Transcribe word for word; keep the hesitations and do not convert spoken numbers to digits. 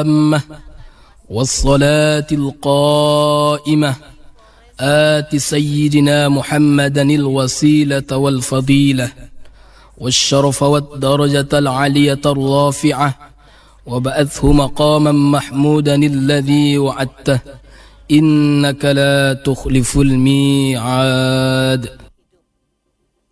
التامة والصلاة القائمة آت سيدنا محمدا الوسيلة والفضيلة والشرف والدرجة العلية الرافعة وبعثه مقاما محمودا الذي وعدته إنك لا تخلف الميعاد.